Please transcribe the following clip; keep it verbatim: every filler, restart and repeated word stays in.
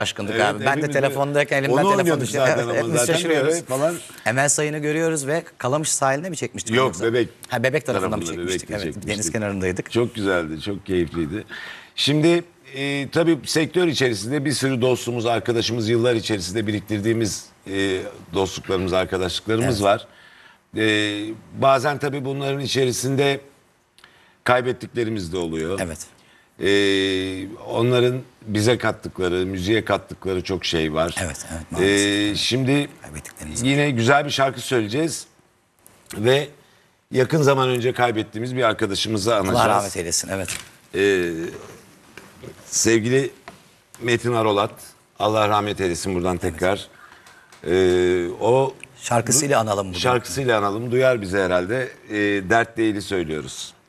Şaşkındık Evet, abi. Ben de hepimiz telefondayken böyle- elimden Onu telefon oynuyorduk düşüyor. zaten ama Hepimiz zaten şaşırıyoruz. evet falan. Emel Sayın'ı görüyoruz ve Kalamış sahiline mi çekmiştik? Yok, yoksa? Bebek Ha, Bebek tarafından mı tarafında, çekmiştik? Bebek'te Evet, çekmiştik. deniz kenarındaydık. Çok güzeldi, çok keyifliydi. Şimdi e, tabii sektör içerisinde bir sürü dostumuz, arkadaşımız, yıllar içerisinde biriktirdiğimiz e, dostluklarımız, arkadaşlıklarımız Evet. var. E, bazen tabii bunların içerisinde kaybettiklerimiz de oluyor. Evet. Ee, onların bize kattıkları, müziğe kattıkları çok şey var. Evet, evet, maalesef. Ee, şimdi Kaybettiklerimiz var. yine güzel bir şarkı söyleyeceğiz ve yakın zaman önce kaybettiğimiz bir arkadaşımızı anacağız. Allah rahmet eylesin. Evet. Ee, sevgili Metin Arolat, Allah rahmet eylesin buradan tekrar. Ee, o Şarkısıyla analım bunu. şarkısıyla analım, duyar bizi herhalde. Ee, Dert Değil'i söylüyoruz.